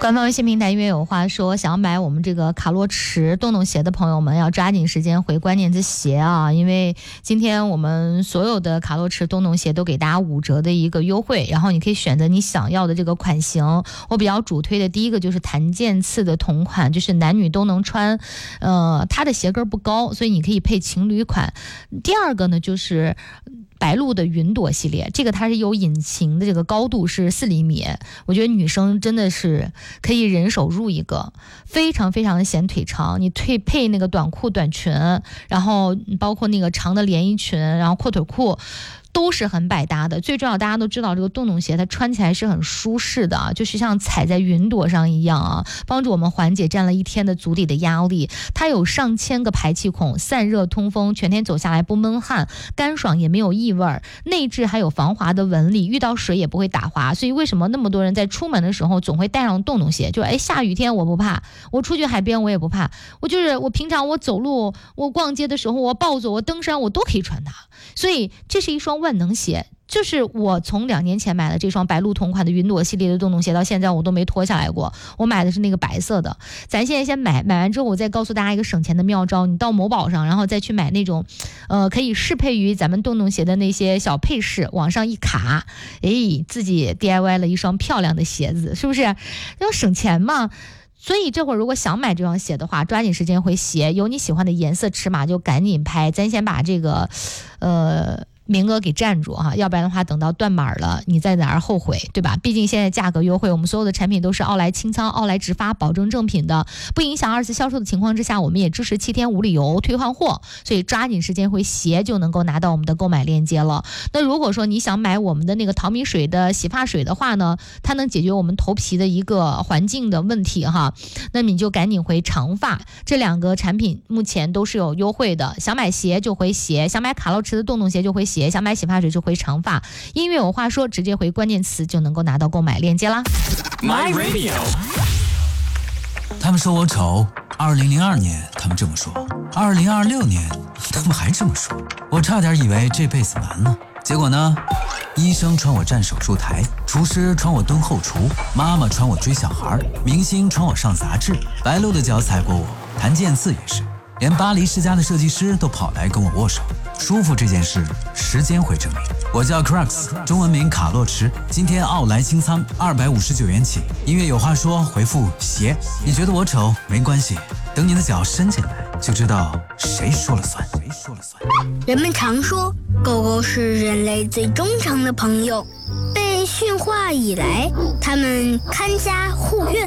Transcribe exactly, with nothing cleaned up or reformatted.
官方微信平台音乐有话说，想要买我们这个卡洛驰洞洞鞋的朋友们要抓紧时间回关键字鞋啊，因为今天我们所有的卡洛驰洞洞鞋都给大家五折的一个优惠，然后你可以选择你想要的这个款型。我比较主推的第一个就是弹键刺的同款，就是男女都能穿，呃，它的鞋跟不高，所以你可以配情侣款。第二个呢就是白鹿的云朵系列，这个它是有引擎的，这个高度是四厘米，我觉得女生真的是可以人手入一个，非常非常的显腿长，你配配那个短裤短裙，然后包括那个长的连衣裙，然后阔腿裤都是很百搭的。最重要大家都知道这个洞洞鞋它穿起来是很舒适的，就是像踩在云朵上一样啊，帮助我们缓解站了一天的足底的压力。它有上千个排气孔，散热通风，全天走下来不闷汗，干爽也没有异味，内置还有防滑的纹理，遇到水也不会打滑。所以为什么那么多人在出门的时候总会带上洞洞鞋，就哎下雨天我不怕，我出去海边我也不怕，我就是我平常我走路我逛街的时候我暴走我登山我都可以穿它。所以这是一双万能鞋，就是我从两年前买的这双白鹿同款的云朵系列的洞洞鞋，到现在我都没脱下来过。我买的是那个白色的。咱现在先买，买完之后我再告诉大家一个省钱的妙招，你到某宝上，然后再去买那种，呃，可以适配于咱们洞洞鞋的那些小配饰，往上一卡，哎，自己 D I Y 了一双漂亮的鞋子，是不是？要省钱嘛。所以这会儿如果想买这双鞋的话，抓紧时间回鞋，有你喜欢的颜色尺码就赶紧拍，咱先把这个呃名额给占住哈，要不然的话等到断码了你再在那儿后悔，对吧？毕竟现在价格优惠，我们所有的产品都是奥莱清仓、奥莱直发，保证正品的，不影响二次销售的情况之下，我们也支持七天无理由退换货，所以抓紧时间回鞋就能够拿到我们的购买链接了。那如果说你想买我们的那个淘米水的洗发水的话呢，它能解决我们头皮的一个环境的问题哈，那你就赶紧回长发，这两个产品目前都是有优惠的，想买鞋就回鞋，想买卡洛驰的洞洞鞋就回鞋，想买洗发水就回长发。音乐有话说，直接回关键词就能够拿到购买链接啦。 My Radio。 他们说我丑，二零零二年他们这么说，二零二六年他们还这么说，我差点以为这辈子完了。结果呢，医生传我站手术台，厨师传我蹲后厨，妈妈传我追小孩，明星传我上杂志，白鹿的脚踩过我，谭健次也是，连巴黎世家的设计师都跑来跟我握手。舒服这件事，时间会证明。我叫 Crux， 中文名卡洛驰，今天奥莱清仓，二百五十九元起。音乐有话说，回复鞋。你觉得我丑没关系，等你的脚伸进来，就知道谁说了算。谁说了算？ 人们常说，狗狗是人类最忠诚的朋友。被驯化以来，它们看家护院，